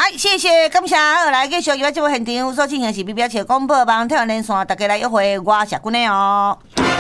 谢谢感谢，来继续今节目现场所进行是表笑广播网跳连线，大家来约会，我是君的哦。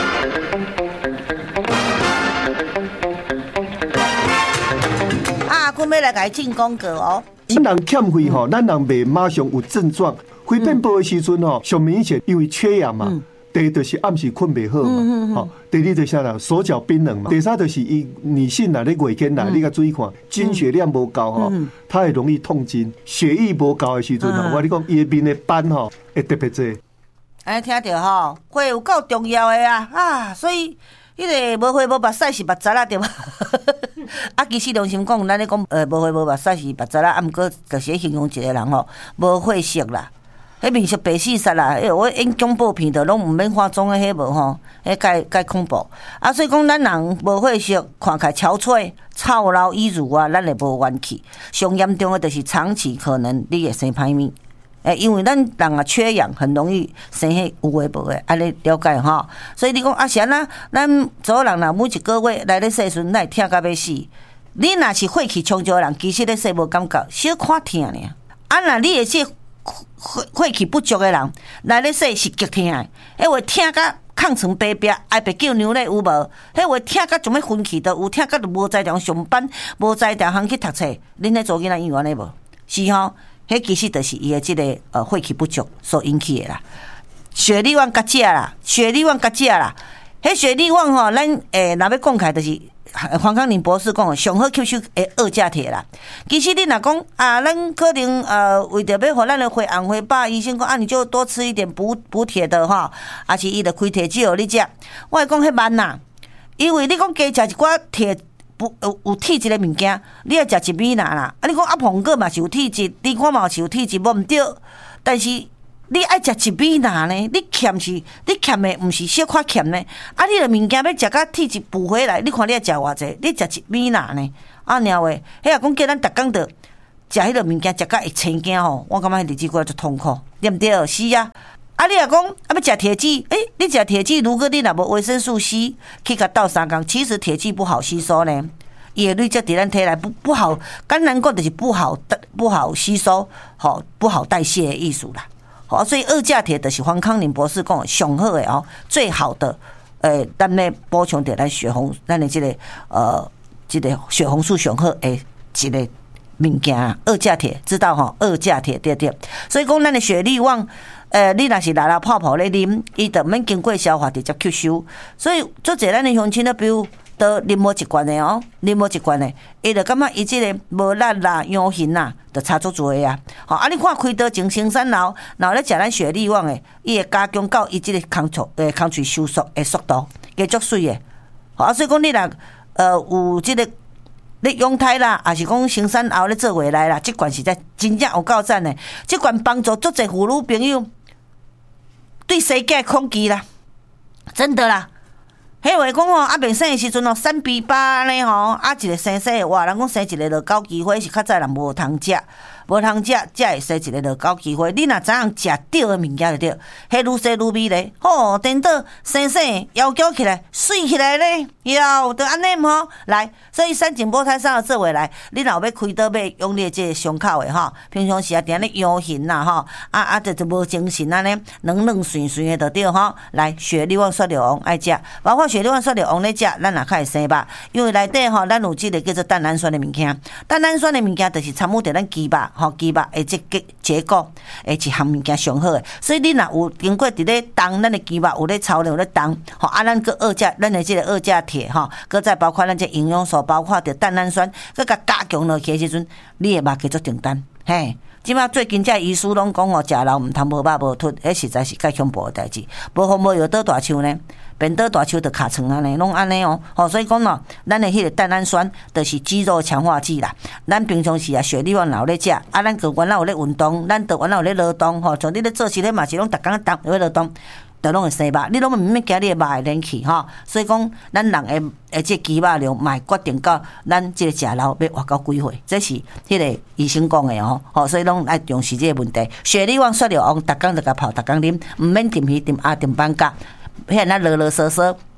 君要来甲伊进广告哦。 咱人欠肺吼，咱人袂马上有症状，肺变薄的时阵吼，上明显因为缺氧嘛。第一就是暗时困袂好嘛，第二就是啥手脚冰冷嘛，第三就是女性啦，你月经啦，你甲注意看，经血量无够吼，她会容易痛经，血液无够的时阵吼，我你讲伊面的斑吼会特别多。 哎，听到吼，血有够重要的啊，所以迄个无血无目屎是目杂啦，对吧？其实良心讲，咱咧讲无血无目屎是目杂啦，啊，毋过就是形容一个人吼，无血色啦。迄面色白死煞啦！我演恐怖片的拢毋免化妆的，迄无吼，迄介恐怖。所以讲咱人无血色，看起来憔悴、操劳已如啊，咱会无元气。上严重的就是长期可能你会生歹面，因为咱人缺氧，很容易生迄有诶无诶，安尼了解吼。所以你讲是安那，咱做人每一个月来咧细阵，咱会疼到要死。你若是血气充足的人，其实咧细无感觉，小看疼尔。若你会说血气不足的人来咧说是极疼的，迄话疼甲抗层白白，爱白叫牛咧有无？迄话疼甲怎么分气都有，疼甲都无在场上班，无在场通去读册，恁咧做囡仔医院咧无？是吼，迄其实就是伊的即个血气不足所引起的啦。血力旺甲食啦，血力旺甲食啦，迄血力旺吼，咱若要讲起来就是。黄康宁博士讲，上好吸收的二价铁啦。其实你若讲咱可能为着要互咱的血红血饱，医生讲你就多吃一点补铁的哈，还是伊就开铁剂互你食。我会讲迄慢啦，因为你讲加食一寡铁有体质的物件，你要食一米啦。你讲膨果嘛是有体质，你看嘛是有体质，无毋对，但是。你爱食一米呢？你欠的毋是小可欠呢？你的物件要食甲体质补回来，你看你要食偌济？你食一米呢？然后迄也讲叫咱逐工着食迄个物件，食甲会青惊吼，我感觉日子过得足痛苦，对毋对？是啊。你也讲要食铁剂，你食铁剂，如果你若无维生素 C 去甲斗3工，其实铁剂不好吸收呢。伊的累积伫咱体内不好，简单讲就是不好吸收，不好代谢的意思啦。所以二价铁就是黄康宁博士讲的上好的哦，最好的咱咧补充着咱血红，咱的这个血红素上好的一个物件，二价铁知道吼？二价铁对。所以讲咱的血力旺，你若是拉泡泡咧啉，伊就免经过消化直接吸收，所以做者咱的乡亲咧，比如。都啉无一罐的哦，啉无一罐的，伊就感觉伊即个无力啦、痒痕啦，就差足多的啊。你看开刀前生产后，然后咧食咱血力旺的，伊会加强到伊即个空喙收缩的速度，加足水的。所以讲你若有即个咧养胎啦，还是讲生产后咧做回来啦，即罐是在真正有够赞的。即罐帮助足侪妇女朋友对生计恐惧啦，真的啦。迄话讲吼，未生的时阵吼，3比8安尼吼，一个生的哇，人讲生一个落狗机会是较早人无通食，才会生一个落狗机会。你若知影食对的物件就对，迄愈生愈美咧。等到生摇脚起来，水起来咧，就安尼吼来。所以3斤保胎3做回来，你若要开刀要用你这个伤口的吼，平常时定咧痒痕啦吼，就无精神安尼，软碎的就对吼。来，血力旺雪流王爱食，包括血力旺雪流王咧食，咱也较会生肉，因为内底吼，咱有即个叫做蛋氨酸的物件，蛋氨酸的物件就是参与着咱鸡肉鸡肉的这个结构，一项物件上好的。所以你若有经过伫咧动，咱的鸡肉有咧操练有咧动，咱个二价，咱的这个二价铁搁再包括咱这营养素，包括着蛋氨酸，搁甲加强落去的时阵，你的肉加足简单，嘿。即马最近这医师拢讲食老毋通无肉无凸，迄实在是介恐怖的代志。无好无药倒大树呢，变倒大树就卡床安尼，拢安尼哦。所以讲咯，咱的迄个蛋氨酸就是肌肉强化剂啦。咱平常时血力旺有咧食，咱个原来有咧运动，咱都原来有咧劳动像你咧做事咧嘛是拢逐工有咧劳动。就拢会生肉，你拢毋免惊你的肉会冷去所以讲，咱人的这肌肉量嘛决定到咱这个食老要活到几岁，这是迄个医生讲的所以拢爱重视这个问题。血力旺雪流王，逐工就甲泡，逐工啉，毋免定鱼定鸭定板甲，遐那啰啰嗦嗦。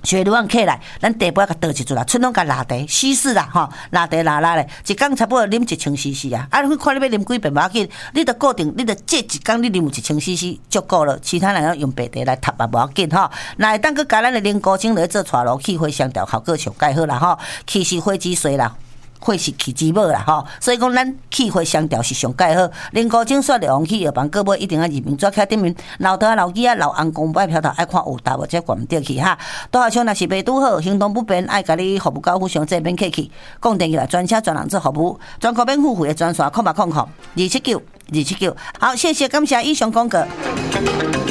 血流量起来，咱地杯甲倒一注啦，剩拢甲拉茶稀释啦，吼，拉茶拉咧，一工差不多啉1000 cc 啊。啊，你看你要啉几杯无要紧，你着固定，你着这一工你啉1000 cc 足够了，其他人要用白茶来搭也无要紧吼。那会当佮加咱的灵菇精来做带路，气血相调，效果上介好啦吼。气是火之水啦。血是气之母啦吼，所以讲咱气血相调是上介好。灵菇精刷的王气药房，各位一定要认明，纸卡顶面老头老鸡啊、老翁公摆票头爱看有大无，才管唔得去哈。拄好像若是袂拄好，行动不便，爱甲你服务高富上这边客气，讲电话来专车专人做服务，专科免付费的专线，0800 279 279。好，谢谢，感谢以上广告。